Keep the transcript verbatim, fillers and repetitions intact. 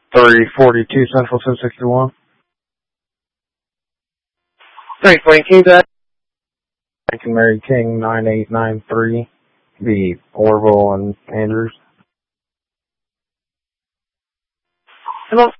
three forty-two Central two sixty-one. three forty-two, that. Lincoln Mary King nine eight nine three. The Orville and Andrews. Hello?